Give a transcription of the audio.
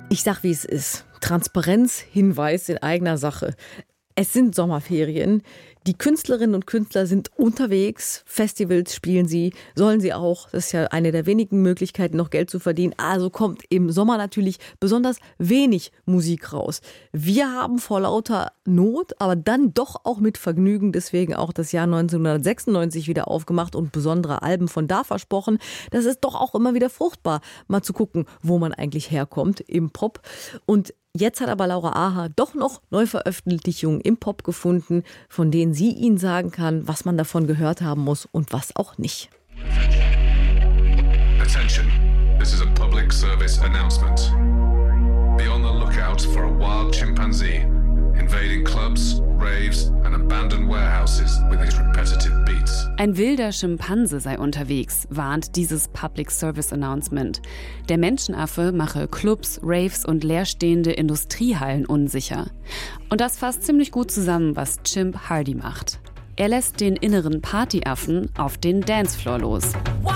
Ich sag, wie es ist. Transparenzhinweis in eigener Sache. Es sind Sommerferien. Die Künstlerinnen und Künstler sind unterwegs. Festivals spielen sie, sollen sie auch. Das ist ja eine der wenigen Möglichkeiten, noch Geld zu verdienen. Also kommt im Sommer natürlich besonders wenig Musik raus. Wir haben vor lauter Not, aber dann doch auch mit Vergnügen, deswegen auch das Jahr 1996 wieder aufgemacht und besondere Alben von da versprochen. Das ist doch auch immer wieder fruchtbar, mal zu gucken, wo man eigentlich herkommt im Pop. Und jetzt hat aber Laura Aha doch noch Neuveröffentlichungen im Pop gefunden, von denen sie Ihnen sagen kann, was man davon gehört haben muss und was auch nicht. Attention, this is a public service announcement. Be on the lookout for a wild chimpanzee invading clubs, raves and abandoned warehouses with his repetitive beats. Ein wilder Schimpanse sei unterwegs, warnt dieses Public Service Announcement. Der Menschenaffe mache Clubs, Raves und leerstehende Industriehallen unsicher. Und das fasst ziemlich gut zusammen, was Chimp Hardy macht. Er lässt den inneren Partyaffen auf den Dancefloor los.